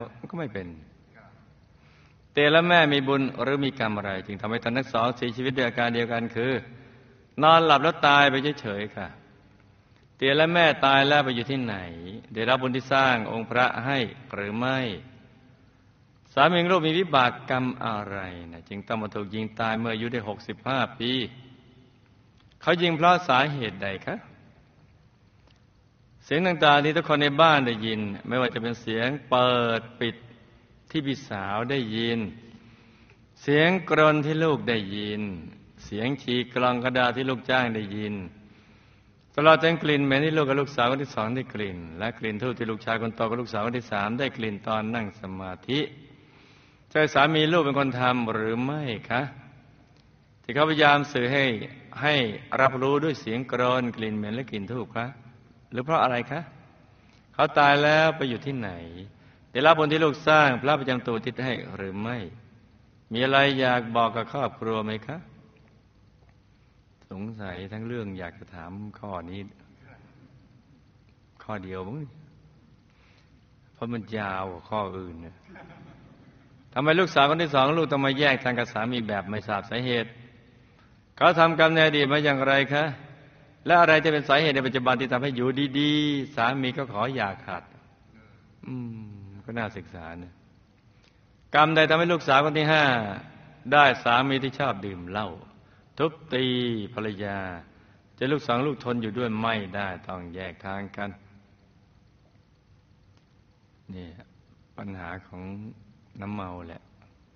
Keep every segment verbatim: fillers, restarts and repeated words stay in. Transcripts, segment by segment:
ก็ไม่เป็นเตียและแม่มีบุญหรือมีกรรมอะไรจึงทำให้ท่านทั้งสองเสียชีวิตด้วยอาการเดียวกันคือนอนหลับแล้วตายไปเฉยๆค่ะเตียและแม่ตายแล้วไปอยู่ที่ไหนได้รับบุญที่สร้างองค์พระให้หรือไม่สามีของลูกมีวิบากกรรมอะไรนะจึงต้องมาถูกยิงตายเมื่ออายุได้หกสิบห้าปีเขายิงเพราะสาเหตุใดคะเสียงต่างๆที่ทุกคนในบ้านได้ยินไม่ว่าจะเป็นเสียงเปิดปิดที่พี่สาวได้ยินเสียงกรนที่ลูกได้ยินเสียงฉีกกล่องกระดาษที่ลูกจ้างได้ยินตลอดจนกลิ่นเหม็นที่ลูกกับลูกสาวคนที่สองได้กลิ่นและกลิ่นทูบที่ลูกชายคนโตกับลูกสาวคนที่สามได้กลิ่นตอนนั่งสมาธิใช่สามีลูกเป็นคนทำหรือไม่คะที่เขาพยายามสื่อให้ให้รับรู้ด้วยเสียงกรนกลิ่นเหม็นและกลิ่นทูบคะหรือเพราะอะไรคะเขาตายแล้วไปอยู่ที่ไหนได้รับบุญที่ลูกสร้างพระประจำตัวทิศให้หรือไม่มีอะไรอยากบอกกับครอบครัวไหมคะสงสัยทั้งเรื่องอยากจะถามข้อนี้ข้อเดียวมั้งเพราะมันยาวกว่าข้ออื่นเนี่ยทำไมลูกสาวคนที่สองลูกต้องมาแยกทางกับสามีแบบไม่ทราบสาเหตุเขาทำกรรมในอดีตมาอย่างไรคะและอะไรจะเป็นสาเหตุในปัจจุบันที่ทำให้อยู่ดีๆสามีก็ขออย่าขาดอืมก็น่าศึกษาเนี่ยกรรมใดทำให้ลูกสาวคนที่ห้าได้สามีที่ชอบดื่มเหล้าทุบตีภรรยาจะลูกสองลูกทนอยู่ด้วยไม่ได้ต้องแยกทางกันนี่ปัญหาของน้ำเมาแหละ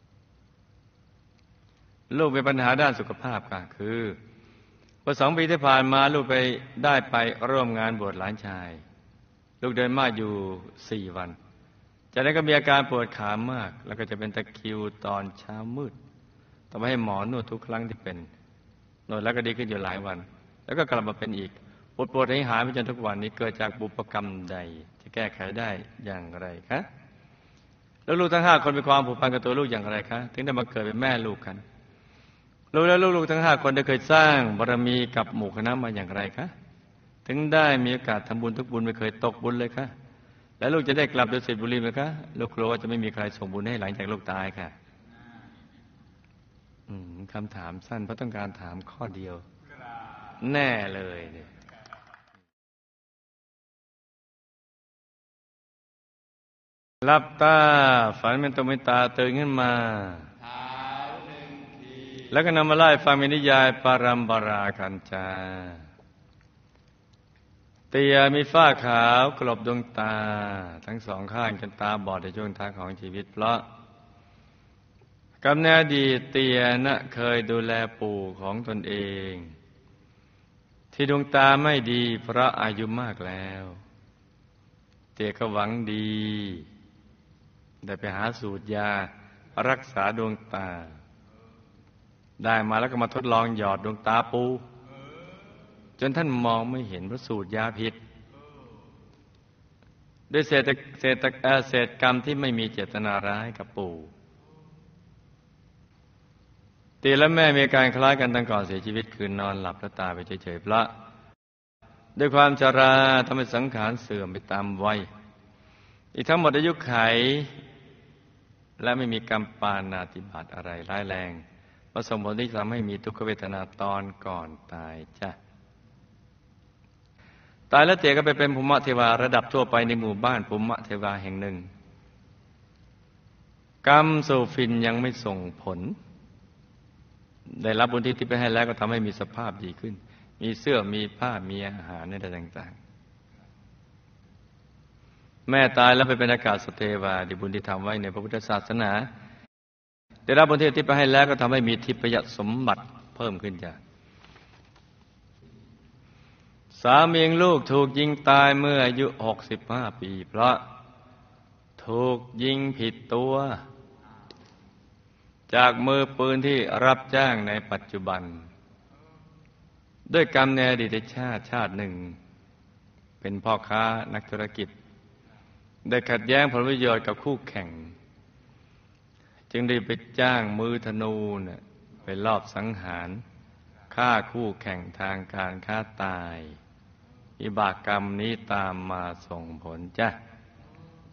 ลูกมีปัญหาด้านสุขภาพก็คือเมื่อสองปีที่ผ่านมาลูกไปได้ไปร่วมงานบวชหลานชายลูกเดินมากอยู่สี่วันจากนั้นก็มีอาการปวดขามากแล้วก็จะเป็นตะคริวตอนเช้ามืดต้องไปให้หมอนวดทุกครั้งที่เป็นนวดแล้วก็ดีขึ้นอยู่หลายวันแล้วก็กลับมาเป็นอีกปวดปวดให้หายไปจนทุกวันนี้เกิดจากบุพกรรมใดจะแก้ไขได้อย่างไรคะแล้วลูกทั้งห้าคนมีความผูกพันกับตัวลูกอย่างไรคะถึงได้มาเกิดเป็นแม่ลูกกันลูกและลูกๆทั้งห้าคนได้เคยสร้างบารมีกับหมู่คณะมาอย่างไรคะถึงได้มีโอกาสทำบุญทุกบุญไม่เคยตกบุญเลยคะแล้วลูกจะได้กลับโดยเสร็จบุรีไหมคะลูกกลัวว่าจะไม่มีใครส่งบุญให้หลังจากลูกตายค่ะอืมคำถามสั้นเพราะต้องการถามข้อเดียวแน่เลยเนี่ยหลับตาฝันเป็นตุเป็นตาตื่นขึ้นมาแล้วก็นำมาไล่ฟังเป็นนิยายปารัมปรากันจาเตียมีฝ้าขาวกลบดวงตาทั้งสองข้างจนตาบอดในช่วงท้ายของชีวิตเพราะกำเนิดอดีตเตียนะเคยดูแลปู่ของตนเองที่ดวงตาไม่ดีเพราะอายุมากแล้วเตียก็หวังดีได้ไปหาสูตรยารักษาดวงตาได้มาแล้วก็มาทดลองหยอดดวงตาปูจนท่านมองไม่เห็นเพราะสูตรยาพิษด้วยเศษเศษเศษกรรมที่ไม่มีเจตนาร้ายกับปู่ตีและแม่มีการคล้ายกันตั้งก่อนเสียชีวิตคือนอนหลับแล้วตายไปเฉยๆเพราะด้วยความชราทำให้สังขารเสื่อมไปตามวัยอีกทั้งหมดอายุไขและไม่มีกรรมปาณาติบาตอะไรร้ายแรงประสมผลที่ทำให้มีทุกขเวทนาตอนก่อนตายจ้ะตายแล้วเตียก็ไปเป็นภูมิเทวาระดับทั่วไปในหมู่บ้านภูมิเทวาแห่งหนึ่งกรรมโซฟินยังไม่ส่งผลได้รับบุญที่ทิพย์ไปให้แล้วก็ทำให้มีสภาพดีขึ้นมีเสื้อมีผ้ามีอาหารในต่างๆแม่ตายแล้วไปเป็นอากาศสเทวาดีบุญที่ทำไว้ในพระพุทธศาสนาได้รับบุญที่ทิพย์ไปให้แล้วก็ทำให้มีทิพยสมบัติเพิ่มขึ้นจ้ะสามีลูกถูกยิงตายเมื่ออายุหกสิบห้าปีเพราะถูกยิงผิดตัวจากมือปืนที่รับจ้างในปัจจุบันด้วยกรรมในอดีตชาติชาติหนึ่งเป็นพ่อค้านักธุรกิจได้ขัดแย้งผลประโยชน์กับคู่แข่งจึงได้ไปจ้างมือธนูน่ะไปลอบสังหารฆ่าคู่แข่งทางการค้าตายวิบากกรรมนี้ตามมาส่งผลจ้ะ